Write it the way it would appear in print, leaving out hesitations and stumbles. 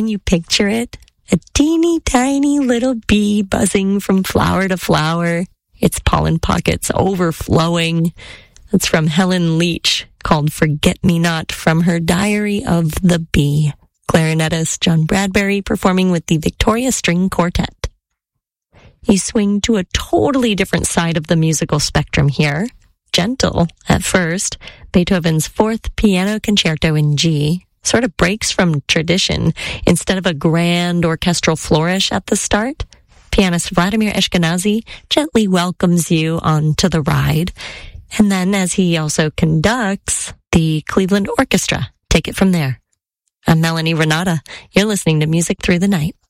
Can you picture it? A teeny tiny little bee buzzing from flower to flower, its pollen pockets overflowing. That's from Helen Leach, called Forget-Me-Not, from her Diary of the Bee. Clarinetist John Bradbury performing with the Victoria String Quartet. You swing to a totally different side of the musical spectrum here. Gentle at first, Beethoven's Fourth Piano Concerto in G sort of breaks from tradition. Instead of a grand orchestral flourish at the start, pianist Vladimir Ashkenazy gently welcomes you onto the ride. And then, as he also conducts, the Cleveland Orchestra take it from there. I'm Melanie Renata. You're listening to Music Through the Night.